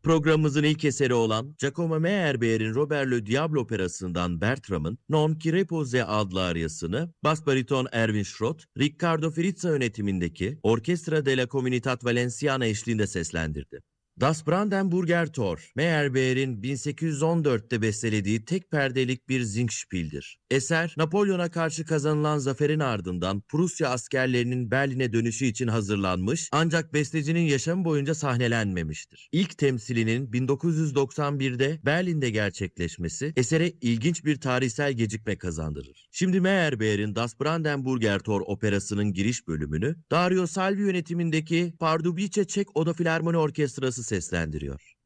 Programımızın ilk eseri olan Giacomo Meyerbeer'in Robert Le Diable operasından Bertram'ın Non Qui repose adlı aryasını bas bariton Erwin Schrott, Riccardo Frizza yönetimindeki Orchestra della Comunitat Valenciana eşliğinde seslendirdi. Das Brandenburger Tor, Meyerbeer'in 1814'te bestelediği tek perdelik bir Singspiel'dir. Eser, Napolyon'a karşı kazanılan zaferin ardından Prusya askerlerinin Berlin'e dönüşü için hazırlanmış ancak bestecinin yaşamı boyunca sahnelenmemiştir. İlk temsilinin 1991'de Berlin'de gerçekleşmesi esere ilginç bir tarihsel gecikme kazandırır. Şimdi Meyerbeer'in Das Brandenburger Tor operasının giriş bölümünü Dario Salvi yönetimindeki Pardubice Çek Oda Filarmoni Orkestrası seslendiriyor.